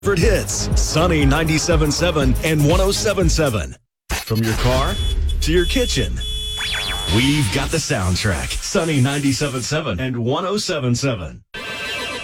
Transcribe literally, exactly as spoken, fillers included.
Favorite hits, Sunny ninety-seven point seven and one oh seven point seven. From your car to your kitchen, we've got the soundtrack. Sunny ninety-seven point seven and one oh seven point seven.